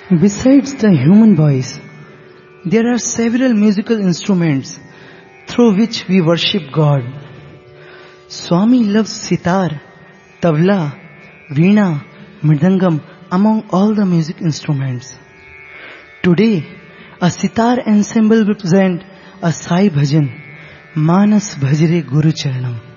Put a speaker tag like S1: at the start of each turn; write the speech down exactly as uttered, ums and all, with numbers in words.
S1: Besides the human voice, there are several musical instruments through which we worship God. Swami loves sitar, tabla, veena, mridangam among all the music instruments. Today, a sitar ensemble will present a Sai Bhajan, Manas Bhajre Guru Charanam.